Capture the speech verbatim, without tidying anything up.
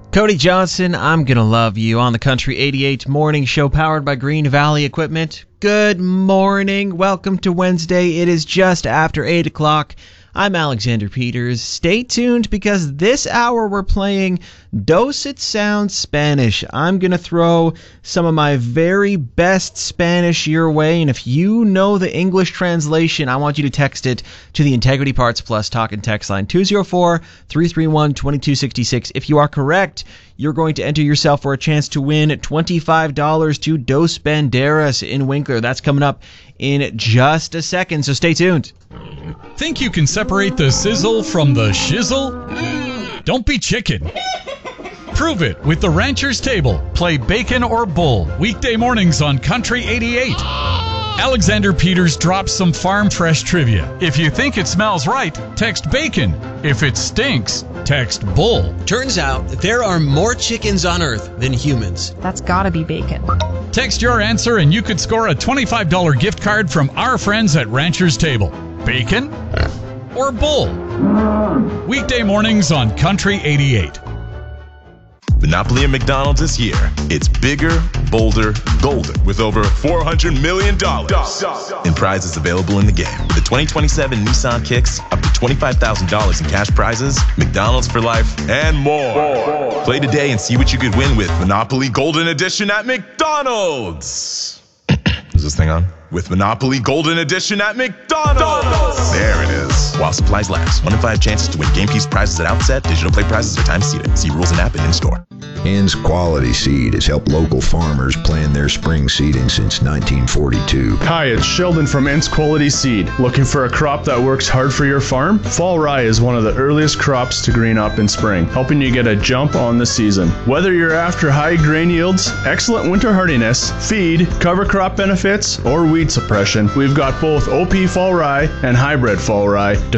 Cody Johnson, I'm Gonna Love You on the Country eighty-eight morning show powered by Green Valley Equipment. Good morning. Welcome to Wednesday. It is just after eight o'clock. I'm Alexander Peters. Stay tuned because this hour we're playing Dos It Sounds Spanish. I'm going to throw some of my very best Spanish your way, and if you know the English translation, I want you to text it to the Integrity Parts Plus talk and text line two oh four, three three one, two two six six. If you are correct, you're going to enter yourself for a chance to win twenty-five dollars to Dos Banderas in Winkler. That's coming up in just a second, so stay tuned. Think you can separate the sizzle from the shizzle? Don't be chicken. Prove it with the Rancher's Table. Play bacon or bull weekday mornings on Country eighty-eight. Alexander Peters drops some farm fresh trivia. If you think it smells right, text bacon. If it stinks, text bull. Turns out there are more chickens on Earth than humans. That's gotta be bacon. Text your answer and you could score a twenty-five dollars gift card from our friends at Rancher's Table. Bacon or bull? Weekday mornings on Country eighty-eight. Monopoly at McDonald's is here. It's bigger, bolder, golden, with over four hundred million dollars in prizes available in the game. With the twenty twenty-seven Nissan Kicks, up to twenty-five thousand dollars in cash prizes, McDonald's for life, and more. more. Play today and see what you could win with Monopoly Golden Edition at McDonald's. Is this thing on? With Monopoly Golden Edition at McDonald's. There it is. While supplies last. One in five chances to win game piece prizes at outset. Digital play prizes are time seated. See rules and app and in-store. Hens Quality Seed has helped local farmers plan their spring seeding since nineteen forty-two. Hi, it's Sheldon from Hens Quality Seed. Looking for a crop that works hard for your farm? Fall rye is one of the earliest crops to green up in spring, helping you get a jump on the season. Whether you're after high grain yields, excellent winter hardiness, feed, cover crop benefits, or weed suppression, we've got both O P fall rye and hybrid fall rye